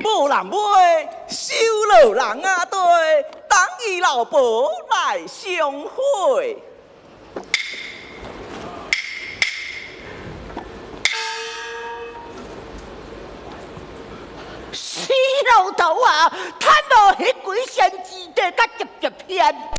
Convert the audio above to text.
无人买，收了人啊对，等伊老婆来相会。 死老头啊，贪到迄几仙之地，甲接偏